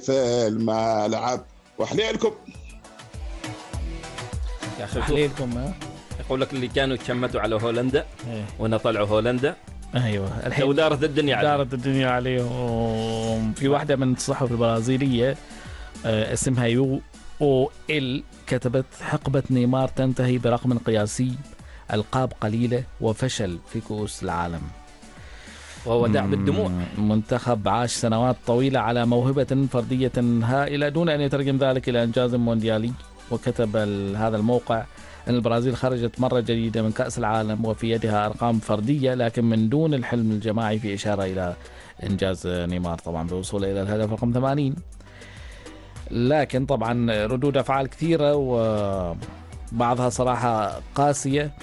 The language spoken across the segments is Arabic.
في الملعب. وحليلكم يا اخي حليلكم. يقول لك اللي كانوا يتشمتوا على هولندا وإن طلعوا هولندا. ايوه الحين لو دارت الدنيا عليهم. دارت الدنيا عليهم. في واحدة من الصحف البرازيلية اسمها يو او ال كتبت: حقبة نيمار تنتهي برقم قياسي، ألقاب قليلة وفشل في كؤوس العالم. وهو داع بالدموع. منتخب عاش سنوات طويلة على موهبة فردية هائلة دون أن يترجم ذلك إلى إنجاز مونديالي. وكتب هذا الموقع أن البرازيل خرجت مرة جديدة من كأس العالم وفي يدها أرقام فردية لكن من دون الحلم الجماعي، في إشارة إلى إنجاز نيمار طبعا بوصوله إلى الهدف رقم 80. لكن طبعا ردود أفعال كثيرة وبعضها صراحة قاسية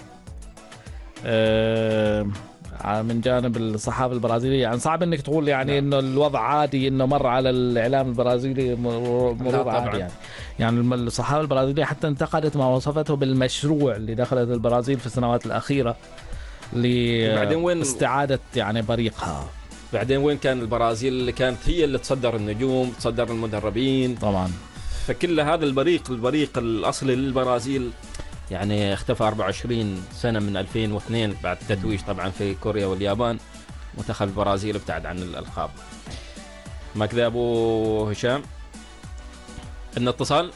من جانب الصحافة البرازيلية. يعني صعب انك تقول يعني انه الوضع عادي، انه مر على الاعلام البرازيلي مرور عادي. يعني الصحافة البرازيلية حتى انتقدت ما وصفته بالمشروع اللي دخلت البرازيل في السنوات الأخيرة لاستعادة يعني بريقها. بعدين وين كان البرازيل اللي كانت هي اللي تصدر النجوم، تصدر المدربين طبعا. فكل هذا البريق الأصلي للبرازيل يعني اختفى 24 سنة من 2002 بعد التتويج طبعا في كوريا واليابان. منتخب البرازيل ابتعد عن الألقاب. ما كذا أبو هشام؟ إن اتصال.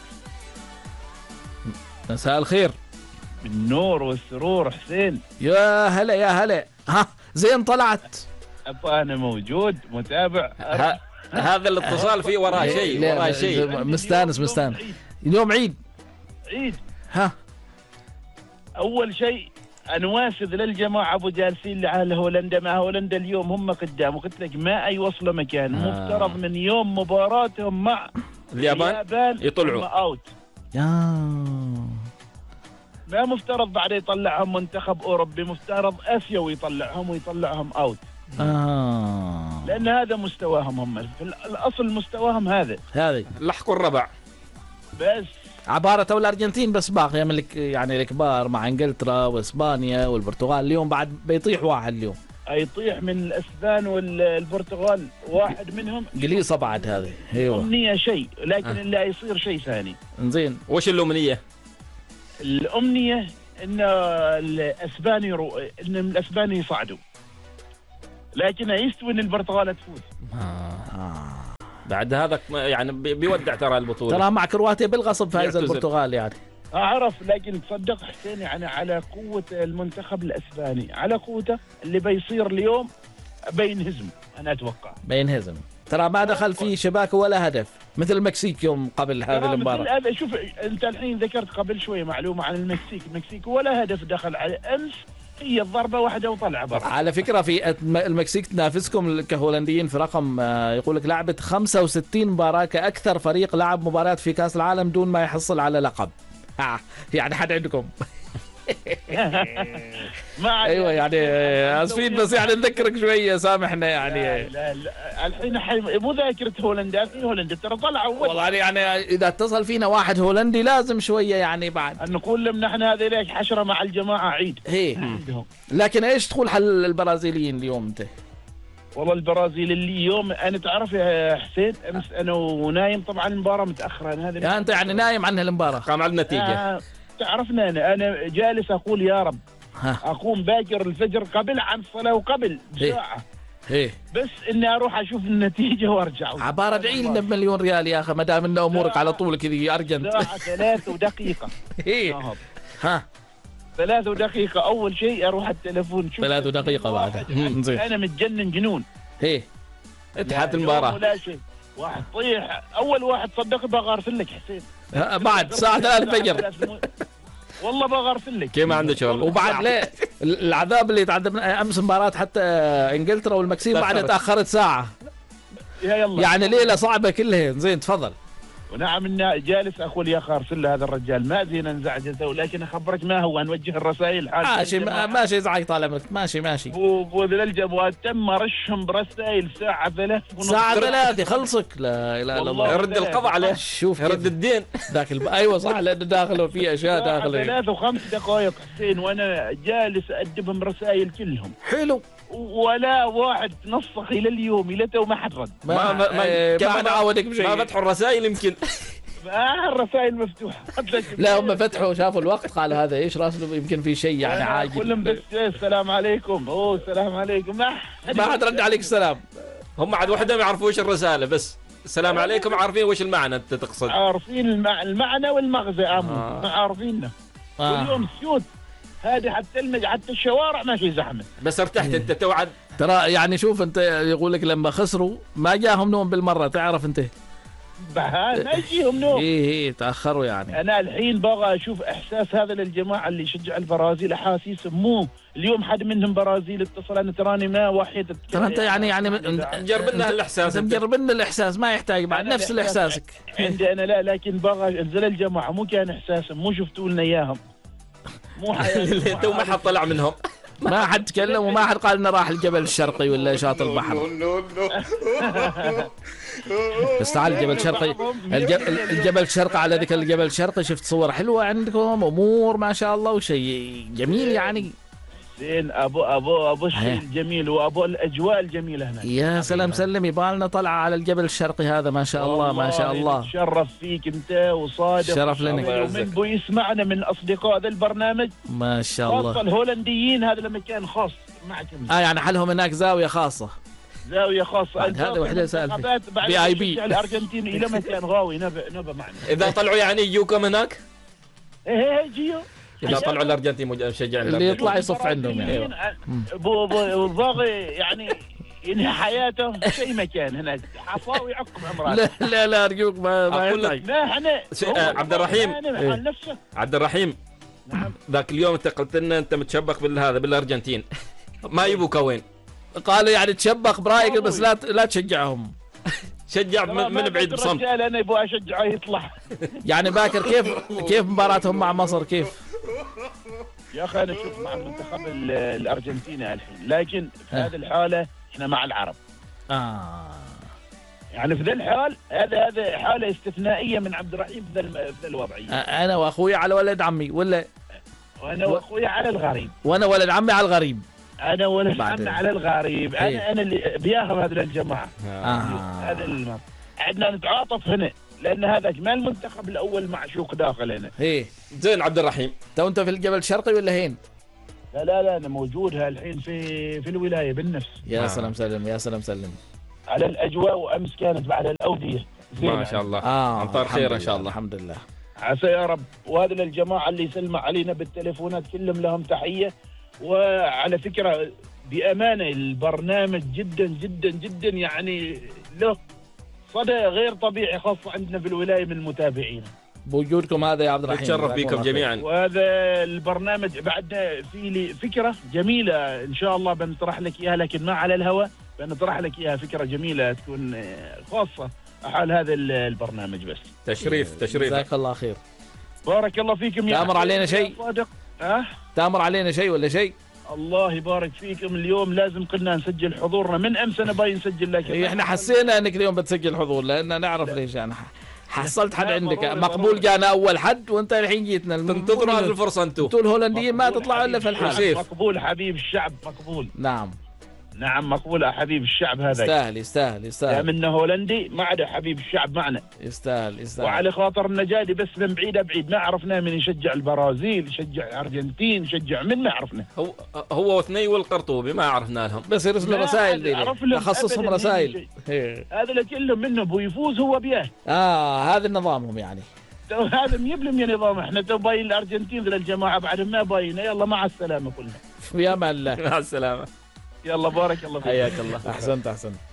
مساء الخير. النور والسرور حسين. يا هلا يا هلا. ها زين طلعت. أنا موجود متابع. هذا الاتصال فيه وراه شيء مستانس. اليوم عيد. ها أول شيء أنا واسد للجماعة أبو جالسين اللي على هولندا. مع هولندا اليوم هم قدام، وقلت لك ما أي وصلة مكان. مفترض من يوم مباراتهم مع اليابان يطلعوا أوت. ما مفترض بعد يطلعهم منتخب أوروبي، مفترض آسيوي يطلعهم ويطلعهم أوت. لأن هذا مستواهم هم في الأصل، مستواهم هذا لحقوا الربع بس. عبارة الأرجنتين بس باقية من يعني الكبار مع انجلترا واسبانيا والبرتغال. اليوم بعد بيطيح واحد، اليوم يطيح من الاسبان والبرتغال واحد منهم. قليصة بعد هذه. ايوه الأمنية شيء لكن اللي يصير شيء ثاني. زين وش الأمنية ان الاسباني يصعدوا، لكن يستوي ان البرتغال تفوز. بعد هذا يعني بيودع ترى البطولة. ترى مع كرواتيا بالغصب فايز البرتغال يعني. أعرف، لكن تصدق حسين يعني على قوة المنتخب الأسباني، على قوته اللي بيصير اليوم بينهزم. أنا أتوقع بينهزم. ترى ما دخل فيه شباك ولا هدف مثل المكسيك يوم قبل هذه المباراة. شوف أنت الحين ذكرت قبل شوي معلومة عن المكسيك ولا هدف دخل على أمس، هي الضربة واحدة وطلع برا. على فكرة في المكسيك تنافسكم كهولنديين في رقم يقولك لعبت 65 مباراة كأكثر فريق لعب مباريات في كأس العالم دون ما يحصل على لقب. يعني حد عندكم. ايوه يعني اسفين بس يعني نذكرك شويه، سامحنا يعني. لا الحين مو ذاكره هولندا، في هولندا ترى طلعوا والله يعني اذا اتصل فينا واحد هولندي لازم شويه يعني بعد نقول لهم نحن هذه ليش حشره مع الجماعه عيد. لكن ايش تقول حل البرازيليين اليوم انت؟ والله البرازيل اللي اليوم انا تعرف يا حسين امس انا ونايم طبعا المباراه متاخره. انا هذا انت يعني نايم عنها المباراه قام على النتيجه. تعرفنا أنا جالس أقول يا رب أقوم باكر الفجر قبل عن الصلاة وقبل بساعة بس إني أروح أشوف النتيجة وأرجع. عبارة ادعي لنا بمليون ريال يا أخي ما دام إن أمورك على طول كذي أرجنت. ساعة 3 دقيقة. 3 دقيقة أول شيء أروح التلفون. 3 دقيقة بعدها. أنا متجنن جنون. اتحاد المباراة. لا شيء واحد طيح أول واحد صدق بغارفل لك حسين. بعد ساعة 3 الفجر والله بغارفل لك. كيف ما عنده شغل. وبعد ليه العذاب اللي تعذبنا أمس مباراة حتى إنجلترا والمكسيك بعد تأخرت ساعة. يعني ليلة صعبة كلها. زين تفضل. ونعم إن جالس أقول يا خارسل هذا الرجال ما زين انزعجته، لكن أخبرك ما هو نوجه الرسائل. ماشي ازعج طال عمرك. ماشي وذل الجواد تم رشهم برسائل ساعة 3 خلصك. لا لا لا يرد القضاء عليه. شوف يرد الدين داخل ايوه صح لأنه داخله في اشياء داخله 3 و5 دقائق حسين وانا جالس ادبهم رسائل كلهم. حلو ولا واحد نسخ الى اليوم الى تو ما حد رد. ما نعودك بشيء. ما فتحوا الرسائل يمكن. الرسائل مفتوحه. لا هم فتحوا شافوا الوقت قالوا هذا ايش راسله يمكن في شيء يعني عاجل. كلهم بس السلام عليكم. السلام عليكم. ما حد رد عليك السلام. هم عاد وحده ما يعرفوش الرساله بس السلام عليكم عارفين وش المعنى انت تقصد. عارفين المعنى والمغزى عارفينه. واليوم سيوت هذه حتى الشوارع ما في زحمه. بس ارتحت انت توعد. ترى يعني شوف انت يقول لك لما خسروا ما جاهم نوم بالمره تعرف انت. ما يجيهم نوم. ايه تاخروا يعني. انا الحين بغى اشوف احساس هذا للجماعه اللي يشجع البرازيل احاسيسهم مو اليوم حد منهم برازيل اتصل انا تراني ما وحيد. ترى انت يعني جرب لنا الاحساس. مجرب لنا الاحساس ما يحتاج بعد نفس الاحساسك. عندي انا لا لكن بغى انزل الجماعه مو كان احساسهم مو شفتوا لنا اياهم. مو حياتهم. تو ما حد طلع منهم. ما حد تكلم وما حد قال انه راح الجبل الشرقي ولا شاطئ البحر. بس تعال الجبل الشرقي الجبل الشرقي على ذكر الجبل الشرقي شفت صور حلوه عندكم امور ما شاء الله وشيء جميل يعني. زين ابو الشيء الجميل وابو الاجواء الجميله هناك. يا سلام سلم يبالنا طلعه على الجبل الشرقي هذا ما شاء الله ما شاء الله. شرف فيك انت وصادق. شرف لنا. ومن بو يسمعنا من اصدقاء ذا البرنامج ما شاء الله. خاصه الهولنديين هذا لمكان خاص معكم. يعني حلهم هناك زاويه خاصه. زاويه خاصه. هذا وحده سالفه. بي اي بي. الارجنتين الى مكان غاوي نبى معنا. اذا طلعوا يعني يجوكم هناك؟ ايه يجيو. إذا طلعوا الأرجنتين مشجعين اللي يطلع يصف عندهم يعني. باغي يعني ينهي حياته شيء مكان هناك حصاوي يعقب عمره. لا أرجوك ما يحتاج. ما احنا عبد الرحيم. عبد الرحيم. نعم. ذاك اليوم انت قلت لنا انت متشبخ بالأرجنتين ما يبوك وين؟ قالوا يعني تشبخ برايك بس لا تشجعهم. شجع من بعيد بصمت. انا ابغى اشجعه يطلع. يعني باكر كيف مباراتهم مع مصر كيف؟ يا اخي انا اشوف مع المنتخب الارجنتيني الحين لكن في هذه الحاله احنا مع العرب. يعني في ذا الحال هذا حاله استثنائيه من عبد الرحيم في ذا الوضعيه. انا واخوي على ولد عمي ولا؟ وانا واخوي على الغريب. وانا ولد عمي على الغريب. انا ولد عمي على الغريب. انا اللي بياخذ هذا الجماعه. هذا عندنا نتعاطف هنا لان هذا ما المنتخب الاول معشوق داخل هنا. زين عبد الرحيم انت في الجبل الشرقي ولا هين؟ لا انا موجود الحين في الولايه بالنفس. يا سلام سلم يا سلام سلم على الاجواء. وامس كانت بعد الاوديه ما شاء الله. امطار خير ان شاء الله. الحمد لله عسى يا رب. وهذا للجماعه اللي يسلموا علينا بالتليفونات كلهم لهم تحيه. وعلى فكره بامانه البرنامج جدا جدا جدا يعني له صدى غير طبيعي خاصه عندنا في الولايه من المتابعين. بوجودكم هذا يا عبد الرحيم نتشرف بكم جميعا. وهذا البرنامج بعدنا في لي فكره جميله ان شاء الله بنطرح لك اياها لكن ما على الهواء. بنطرح لك اياها فكره جميله تكون خاصه حال هذا البرنامج. بس تشريف جزاك الله خير. بارك الله فيكم. تامر علينا شيء؟ تامر علينا شيء ولا شيء؟ الله يبارك فيكم. اليوم لازم قلنا نسجل حضورنا من امس انا باي نسجل لكن احنا حسينا انك اليوم بتسجل حضور لان نعرف ليش يعني حصلت حد عندك مقبول جانا اول حد وانت الحين جيتنا تنتظروا هذه الفرصه انتم الهولنديين ما تطلعوا الا في الحال. مقبول حبيب الشعب مقبول. نعم مقبول حبيب الشعب. هذا يستاهل منه هولندي ما عدا حبيب الشعب معنا. يستاهل وعلى خاطر النجادي بس من بعيد ما عرفنا من يشجع البرازيل يشجع الارجنتين يشجع من ما عرفنا. هو وثني والقرطوبي ما عرفنا لهم بس يرسلوا رسائل تخصصهم رسائل. هذا اللي كلهم منه بو يفوز هو بياه. هذا نظامهم يعني. هذا يبلم يا نظام. احنا تو باين الارجنتين للجماعه بعد ما باينه. يلا مع السلامه كلنا. ويا الله. مع السلامه. يلا بارك الله فيك. حياك الله. احسنت